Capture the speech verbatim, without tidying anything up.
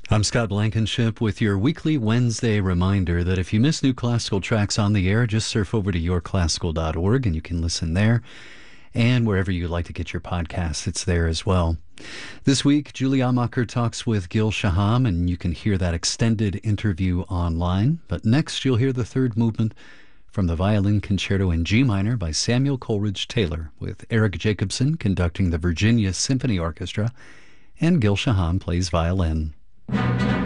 I'm Scott Blankenship with your weekly Wednesday reminder that if you miss new classical tracks on the air, just surf over to your classical dot org and you can listen there. And wherever you like to get your podcasts, it's there as well. This week, Julie Amacher talks with Gil Shaham, and you can hear that extended interview online. But next, you'll hear the third movement from the Violin Concerto in G minor by Samuel Coleridge Taylor, with Eric Jacobson conducting the Virginia Symphony Orchestra, and Gil Shaham plays violin.